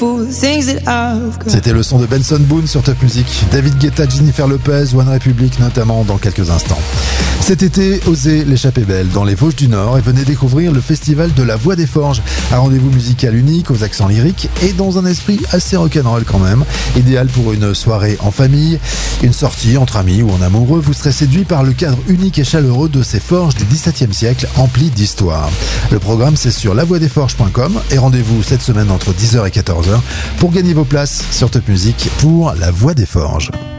beautiful things that I've got. C'était le son de Benson Boone sur Top Music. David Guetta, Jennifer Lopez, One Republic notamment dans quelques instants. Cet été, osez l'échapper belle dans les Vosges du Nord et venez découvrir le festival de la Voix des Forges. Un rendez-vous musical unique aux accents lyriques et dans un esprit assez rock'n'roll quand même. Idéal pour une soirée en famille, une sortie entre amis ou en amoureux. Vous serez séduit par le cadre unique et chaleureux de ces forges du XVIIe siècle emplis d'histoire. Le programme c'est sur lavoidesforges.com et rendez-vous cette semaine entre 10h et 14h pour gagner vos places sur Top Music pour la Voix des Forges.